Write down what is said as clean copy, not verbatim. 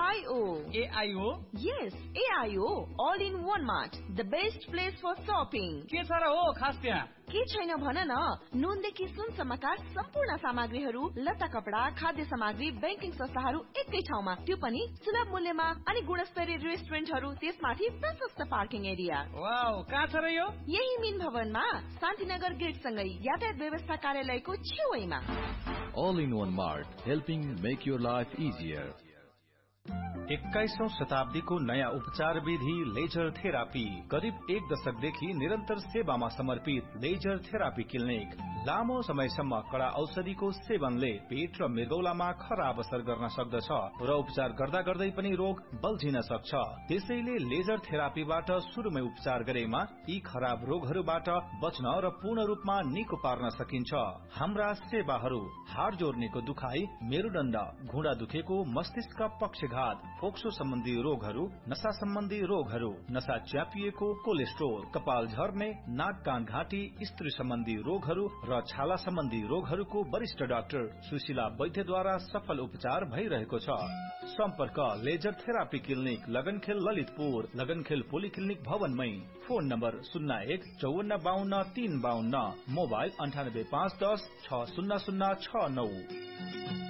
AIO. AIO? Yes, AIO. All in one mart. The best place for shopping. के छ र हो खास त्यहाँ? के छैन भन न, नुनदेखि सुनसम्मका सम्पूर्ण सामग्रीहरू, लत्ता कपडा, खाद्य सामग्री, बैंकिङ संस्थाहरू एकै ठाउँमा, त्यो पनि सुलभ मूल्यमा अनि गुणस्तरीय रेस्टुरेन्टहरू, त्यसमाथि प्रशस्त पार्किङ एरिया। वाउ, कहाँ छ र यो? यही मिन भवनमा शान्तिनगर गेट सँगै यातायात व्यवस्था कार्यालयको छेउमा। All in one mart, helping make your life easier. 21औं शताब्दीको नयाँ उपचार विधि लेजर थेरापी। करिब 1 दशकदेखि निरन्तर सेवामा समर्पित लेजर थेरापी क्लिनिक। लामो समयसम्म कडा औषधिको सेवनले पेट र मृगौलामा खराब असर गर्न सक्दछ र उपचार गर्दा गर्दै पनि रोग बल्झिन सक्छ। त्यसैले लेजर थेरापीबाट शुरूमै उपचार गरेमा यी खराब रोगहरूबाट बच्न र पूर्ण रूपमा निको पार्न सकिन्छ। हाम्रा सेवाहरू हाड जोड्नेको दुखाई, मेरुदण्ड, घुँडा दुखेको, मस्तिष्क पक्षघात, फोक्सो सम्बन्धी रोगहरू, नशा सम्बन्धी रोगहरू, नशा च्यापिएको, कोलेस्ट्रोल, कपाल झर्ने, नाक कान घाँटी, स्त्री सम्बन्धी रोगहरू र छाला सम्बन्धी रोगहरूको वरिष्ठ डाक्टर सुशीला वैद्यद्वारा सफल उपचार भइरहेको छ। सम्पर्क laser therapy clinic, लगनखेल Lalitpur, लगनखेल polyclinic भवनमै। Phone number 01 54 52 352, mobile 98 510 60069।